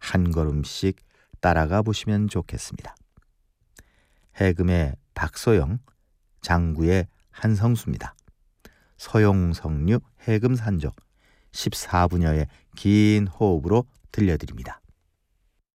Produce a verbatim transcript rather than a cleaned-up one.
한 걸음씩 따라가 보시면 좋겠습니다. 해금의 박소영, 장구의 한성수입니다. 서용석류 해금산적 십사 분여의 긴 호흡으로 들려드립니다.